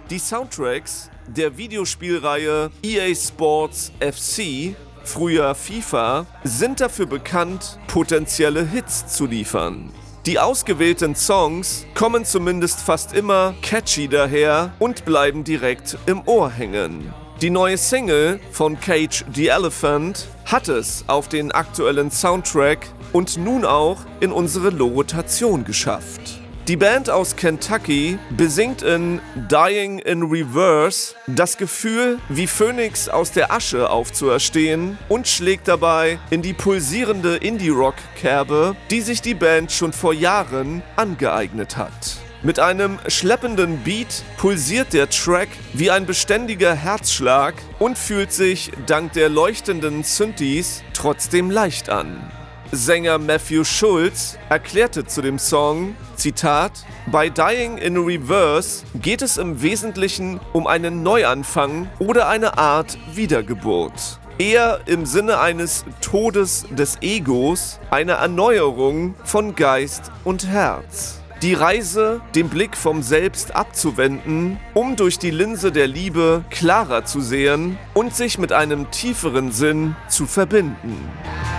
Die Soundtracks der Videospielreihe EA Sports FC, früher FIFA, sind dafür bekannt, potenzielle Hits zu liefern. Die ausgewählten Songs kommen zumindest fast immer catchy daher und bleiben direkt im Ohr hängen. Die neue Single von Cage the Elephant hat es auf den aktuellen Soundtrack und nun auch in unsere Rotation geschafft. Die Band aus Kentucky besingt in Dying in Reverse das Gefühl, wie Phönix aus der Asche aufzuerstehen und schlägt dabei in die pulsierende Indie-Rock-Kerbe, die sich die Band schon vor Jahren angeeignet hat. Mit einem schleppenden Beat pulsiert der Track wie ein beständiger Herzschlag und fühlt sich dank der leuchtenden Synthes trotzdem leicht an. Sänger Matthew Schulz erklärte zu dem Song, Zitat, bei Dying in Reverse geht es im Wesentlichen um einen Neuanfang oder eine Art Wiedergeburt. Eher im Sinne eines Todes des Egos, einer Erneuerung von Geist und Herz. Die Reise, den Blick vom Selbst abzuwenden, um durch die Linse der Liebe klarer zu sehen und sich mit einem tieferen Sinn zu verbinden.